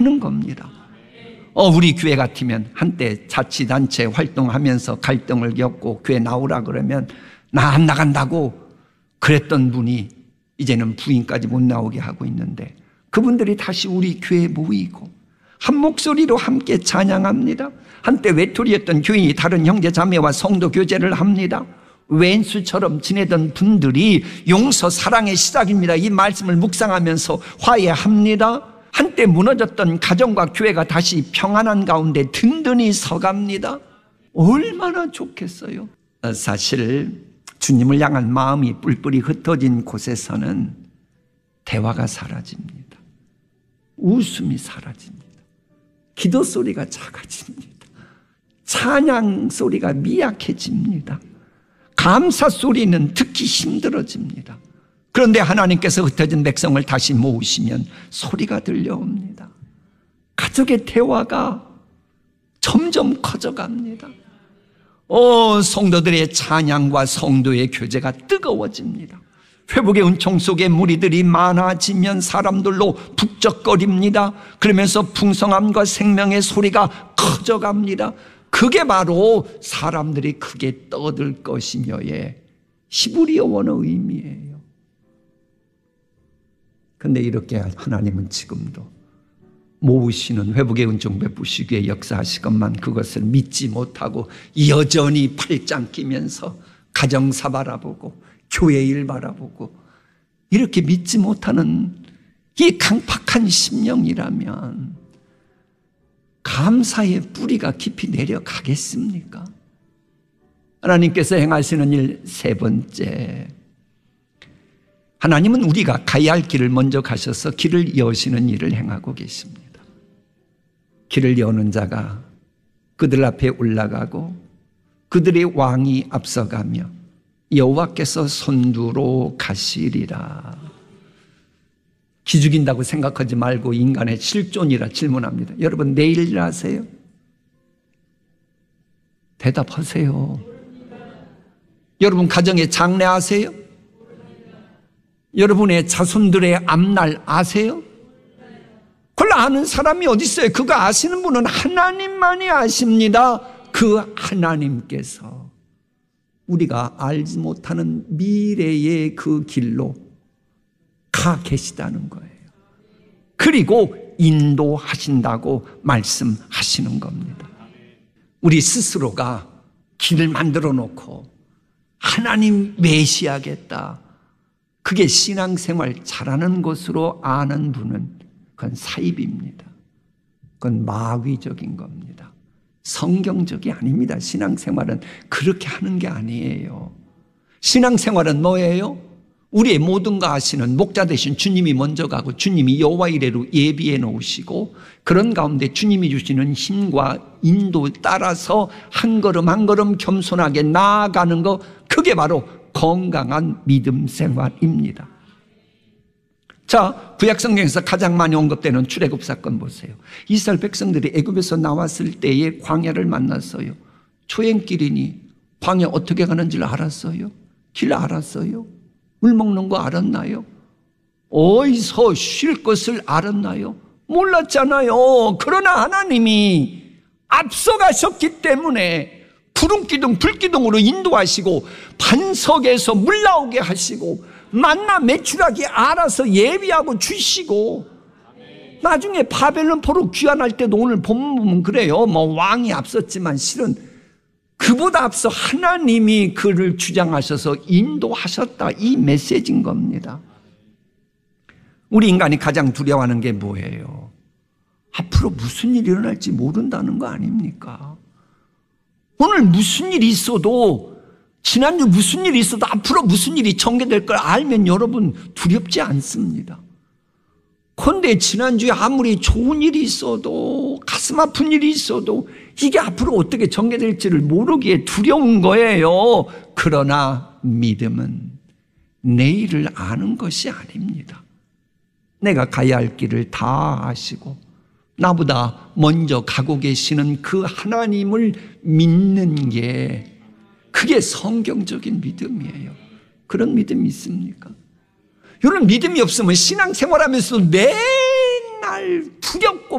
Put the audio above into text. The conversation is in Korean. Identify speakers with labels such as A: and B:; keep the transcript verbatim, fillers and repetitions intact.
A: 하는 겁니다. 어, 우리 교회 같으면 한때 자치단체 활동하면서 갈등을 겪고 교회 나오라 그러면 나 안 나간다고 그랬던 분이 이제는 부인까지 못 나오게 하고 있는데, 그분들이 다시 우리 교회에 모이고 한 목소리로 함께 찬양합니다. 한때 외톨이였던 교인이 다른 형제 자매와 성도 교제를 합니다. 왼수처럼 지내던 분들이 용서 사랑의 시작입니다. 이 말씀을 묵상하면서 화해합니다. 한때 무너졌던 가정과 교회가 다시 평안한 가운데 든든히 서갑니다. 얼마나 좋겠어요. 사실 주님을 향한 마음이 뿔뿔이 흩어진 곳에서는 대화가 사라집니다. 웃음이 사라집니다. 기도 소리가 작아집니다. 찬양 소리가 미약해집니다. 감사 소리는 듣기 힘들어집니다. 그런데 하나님께서 흩어진 백성을 다시 모으시면 소리가 들려옵니다. 가족의 대화가 점점 커져갑니다. 오, 성도들의 찬양과 성도의 교제가 뜨거워집니다. 회복의 은총 속에 무리들이 많아지면 사람들로 북적거립니다. 그러면서 풍성함과 생명의 소리가 커져갑니다. 그게 바로 사람들이 크게 떠들 것이며의 히브리어 원어 의미예요. 그런데 이렇게 하나님은 지금도 모으시는 회복의 은총 베푸시기에 역사하시건만 그것을 믿지 못하고 여전히 팔짱 끼면서 가정사 바라보고 교회 일 바라보고 이렇게 믿지 못하는 이 강팍한 심령이라면 감사의 뿌리가 깊이 내려가겠습니까? 하나님께서 행하시는 일 세 번째, 하나님은 우리가 가야 할 길을 먼저 가셔서 길을 여시는 일을 행하고 계십니다. 길을 여는 자가 그들 앞에 올라가고 그들의 왕이 앞서가며 여호와께서 선두로 가시리라. 기죽인다고 생각하지 말고 인간의 실존이라 질문합니다. 여러분 내일 일 아세요? 대답하세요. 여러분 가정에 장래 아세요? 여러분의 자손들의 앞날 아세요? 그걸 아는 사람이 어디 있어요? 그거 아시는 분은 하나님만이 아십니다. 그 하나님께서 우리가 알지 못하는 미래의 그 길로 가 계시다는 거예요. 그리고 인도하신다고 말씀하시는 겁니다. 우리 스스로가 길을 만들어 놓고 하나님 메시아겠다, 그게 신앙생활 잘하는 것으로 아는 분은 그건 사입입니다. 그건 마귀적인 겁니다. 성경적이 아닙니다. 신앙생활은 그렇게 하는 게 아니에요. 신앙생활은 뭐예요? 우리의 모든 거 아시는 목자 되신 주님이 먼저 가고 주님이 여호와 이레로 예비해 놓으시고 그런 가운데 주님이 주시는 힘과 인도 따라서 한 걸음 한 걸음 겸손하게 나아가는 거, 그게 바로 건강한 믿음 생활입니다. 자, 구약성경에서 가장 많이 언급되는 출애굽 사건 보세요. 이스라엘 백성들이 애굽에서 나왔을 때에 광야를 만났어요. 초행길이니 광야 어떻게 가는지를 알았어요? 길 알았어요? 물 먹는 거 알았나요? 어디서 쉴 것을 알았나요? 몰랐잖아요. 그러나 하나님이 앞서가셨기 때문에 구름기둥 불기둥으로 인도하시고 반석에서 물 나오게 하시고 만나 메추라기 알아서 예비하고 주시고, 나중에 바벨론 포로 귀환할 때도 오늘 본문 보면 그래요. 뭐 왕이 앞섰지만 실은 그보다 앞서 하나님이 그를 주장하셔서 인도하셨다, 이 메시지인 겁니다. 우리 인간이 가장 두려워하는 게 뭐예요? 앞으로 무슨 일이 일어날지 모른다는 거 아닙니까? 오늘 무슨 일이 있어도, 지난주 무슨 일이 있어도 앞으로 무슨 일이 전개될 걸 알면 여러분 두렵지 않습니다. 그런데 지난주에 아무리 좋은 일이 있어도, 가슴 아픈 일이 있어도 이게 앞으로 어떻게 전개될지를 모르기에 두려운 거예요. 그러나 믿음은 내일을 아는 것이 아닙니다. 내가 가야 할 길을 다 아시고 나보다 먼저 가고 계시는 그 하나님을 믿는 게, 그게 성경적인 믿음이에요. 그런 믿음이 있습니까? 이런 믿음이 없으면 신앙생활하면서도 맨날 두렵고